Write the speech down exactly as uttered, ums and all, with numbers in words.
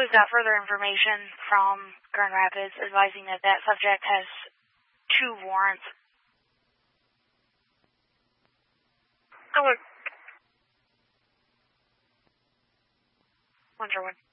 we've got further information from Grand Rapids advising that that subject has two warrants. Oh, look. One for one.